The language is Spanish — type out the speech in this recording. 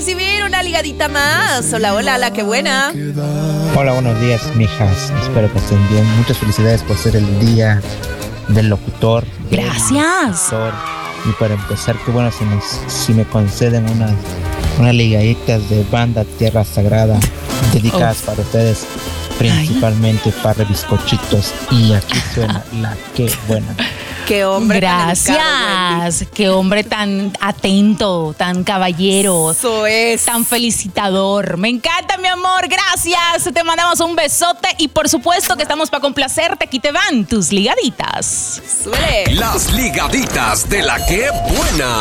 recibir una ligadita más. Hola, hola, la que buena. Hola, buenos días, mijas. Espero que estén bien. Muchas felicidades por ser el día del locutor. Gracias. Y para empezar, qué bueno si me conceden unas ligaditas de banda Tierra Sagrada dedicadas para ustedes, principalmente para bizcochitos. Y aquí suena la que buena. Qué hombre. Gracias. Qué hombre tan atento, tan caballero. Eso es. Tan felicitador. Me encanta, mi amor. Gracias. Te mandamos un besote y por supuesto que estamos para complacerte. Aquí te van tus ligaditas. Suele. Las ligaditas de la que buena.